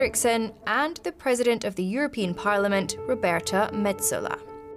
Eriksson and the President of the European Parliament, Roberta Metsola.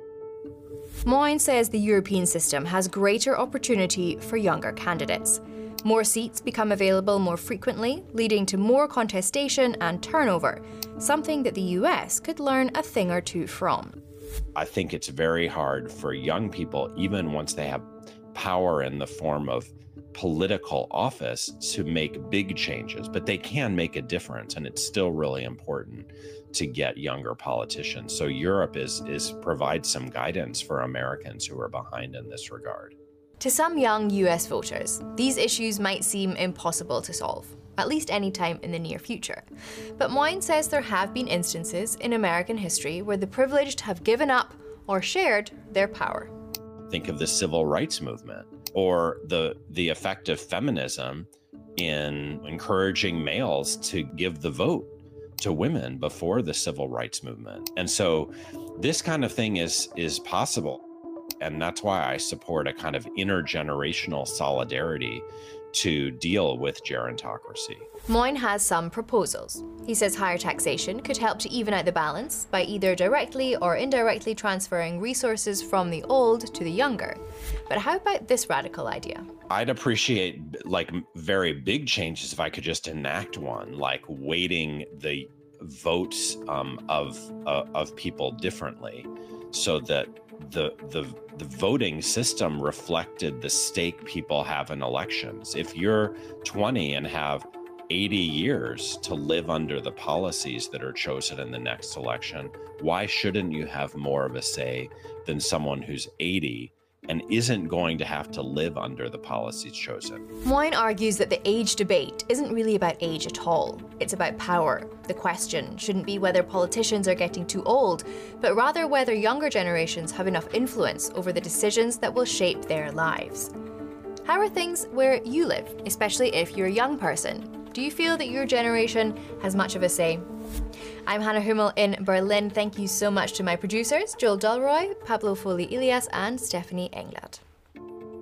Moyne says the European system has greater opportunity for younger candidates. More seats become available more frequently, leading to more contestation and turnover, something that the US could learn a thing or two from. I think it's very hard for young people, even once they have power in the form of political office, to make big changes, but they can make a difference, and it's still really important to get younger politicians. So Europe provides some guidance for Americans who are behind in this regard. To some young US voters, these issues might seem impossible to solve, at least any time in the near future. But Moyne says there have been instances in American history where the privileged have given up or shared their power. Think of the civil rights movement, or the effect of feminism in encouraging males to give the vote to women before the civil rights movement. And so this kind of thing is possible. And that's why I support a kind of intergenerational solidarity to deal with gerontocracy. Moyne has some proposals. He says higher taxation could help to even out the balance by either directly or indirectly transferring resources from the old to the younger. But how about this radical idea? I'd appreciate very big changes if I could just enact one, like weighting the votes of people differently, so that the voting system reflected the stake people have in elections. If you're 20 and have 80 years to live under the policies that are chosen in the next election, why shouldn't you have more of a say than someone who's 80 and isn't going to have to live under the policies chosen? Moyne argues that the age debate isn't really about age at all. It's about power. The question shouldn't be whether politicians are getting too old, but rather whether younger generations have enough influence over the decisions that will shape their lives. How are things where you live, especially if you're a young person? Do you feel that your generation has much of a say? I'm Hannah Hummel in Berlin. Thank you so much to my producers, Joel Delroy, Pablo Foley-Ilias, and Stephanie Englert.